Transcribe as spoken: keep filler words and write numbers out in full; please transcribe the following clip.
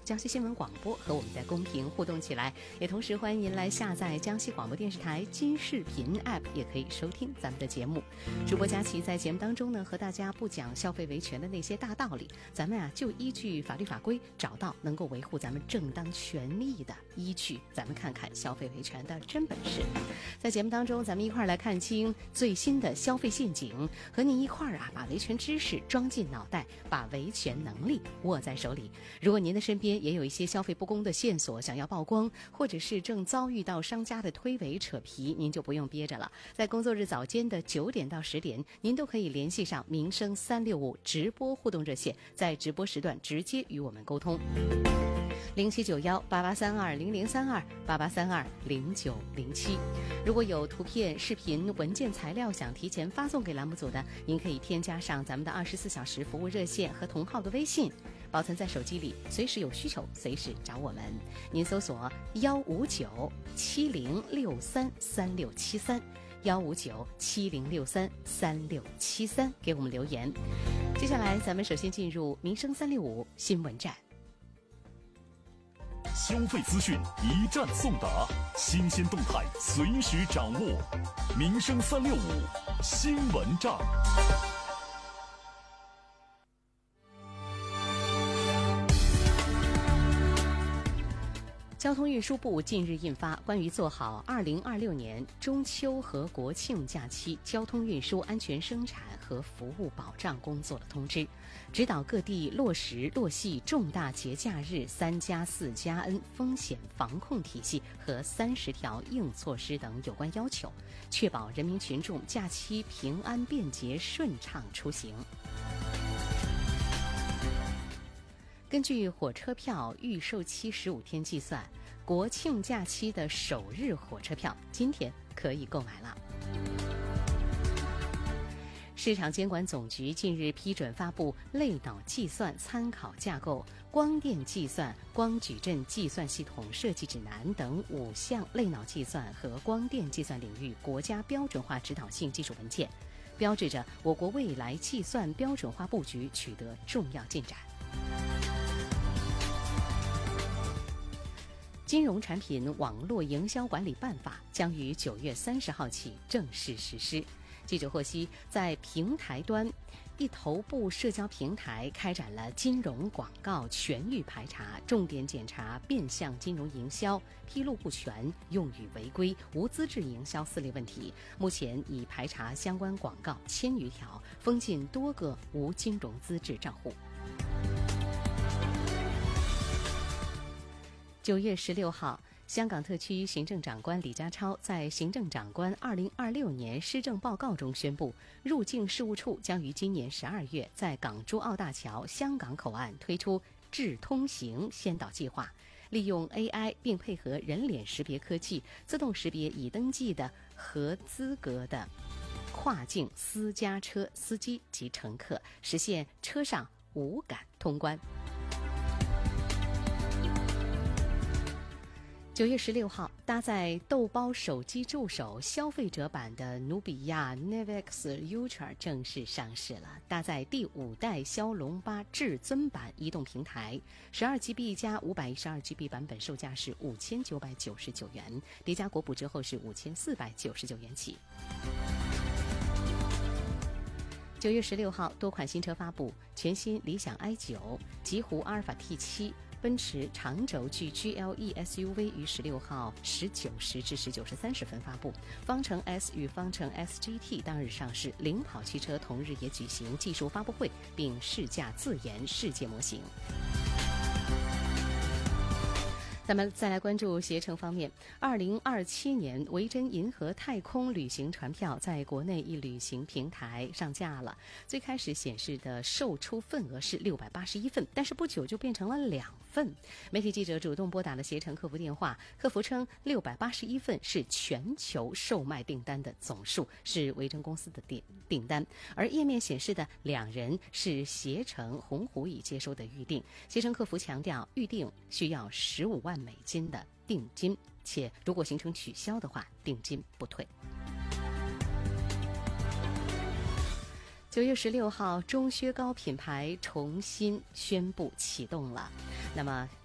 江西新闻广播，和我们在公屏互动起来。也同时欢迎您来下载江西广播电视台金视频 App， 也可以收听咱们的节目。主播佳琪在节目当中呢，和大家不讲消费维权的那些大道理，咱们啊就依据法律法规找到能够维护咱们正当权益的依据，咱们看看消费维权的真本事。在节目当中，咱们一块儿来看清最新的消费陷阱，和您一块儿啊把维权知识装进脑袋，把维权能力握在手里。如果您的身边也有一些消费不公的线索想要曝光，或者是正遭遇到商家的推诿扯皮，您就不用憋着了。在工作日早间的九点到十点，您都可以联系上民生三六五直播互动热线，在直播时段直接与我们沟通。零七九幺八八三二零零三二八八三二零九零七。如果有图片、视频、文件材料想提前发送给栏目组的，您可以添加上咱们的二十四小时服务热线和同号的微信，保存在手机里，随时有需求随时找我们。您搜索幺五九七零六三三六七三幺五九七零六三三六七三，给我们留言。接下来咱们首先进入民生三六五新闻站。 消费资讯一站送达，新鲜动态随时掌握。民生三六五新闻站。 交通运输部近日印发关于做好二零二六年中秋和国庆假期交通运输安全生产和服务保障工作的通知，指导各地落实落细重大节假日三加四加 N 风险防控体系和三十条硬措施等有关要求，确保人民群众假期平安便捷顺畅出行。根据火车票预售期十五天计算，国庆假期的首日火车票今天可以购买了。市场监管总局近日批准发布类脑计算参考架构、光电计算、光矩阵计算系统设计指南等五项类脑计算和光电计算领域国家标准化指导性技术文件，标志着我国未来计算标准化布局取得重要进展。金融产品网络营销管理办法将于九月三十号起正式实施。记者获悉，在平台端，一头部社交平台开展了金融广告全域排查，重点检查变相金融营销、披露不全、用语违规、无资质营销四类问题。目前已排查相关广告千余条，封禁多个无金融资质账户。九月十六号，香港特区行政长官李家超在行政长官二零二六年施政报告中宣布，入境事务处将于今年十二月在港珠澳大桥香港口岸推出智通行先导计划，利用 A I 并配合人脸识别科技，自动识别已登记的合资格的跨境私家车司机及乘客，实现车上无感通关。九月十六号，搭载豆包手机助手消费者版的努比亚 Nevex Ultra 正式上市了。搭载第五代骁龙八至尊版移动平台， 十二 G B 加 五百一十二 G B 版本售价是五千九百九十九元，叠加国补之后是五千四百九十九元起。九月十六号，多款新车发布，全新理想 i 九、极狐阿尔法 T 七、奔驰长轴距 G L E S U V 于十六号十九时至十九时三十分发布，方程 S 与方程 S G T 当日上市，领跑汽车同日也举行技术发布会，并试驾自研世界模型。咱们再来关注携程方面，二零二七年维珍银河太空旅行船票在国内一旅行平台上架了。最开始显示的售出份额是六百八十一份，但是不久就变成了两份。媒体记者主动拨打了携程客服电话，客服称六百八十一份是全球售卖订单的总数，是维珍公司的订订单，而页面显示的两人是携程鸿鹄已接收的预订。携程客服强调，预订需要十五万美金的定金，且如果行程取消的话，定金不退。九月十六号，钟薛高品牌重新宣布启动了。那么